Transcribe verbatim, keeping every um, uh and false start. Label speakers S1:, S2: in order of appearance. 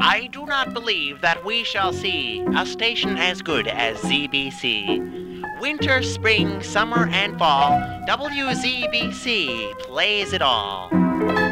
S1: I do not believe that we shall see a station as good as Z B C. Winter, spring, summer, and fall, W Z B C plays it all.